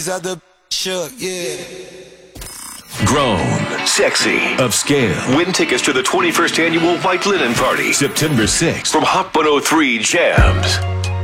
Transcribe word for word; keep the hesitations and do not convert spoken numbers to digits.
Other shook, yeah. Grown, sexy, upscale. Win tickets to the twenty-first annual White Linen Party, September sixth, from Hot one oh three Jams.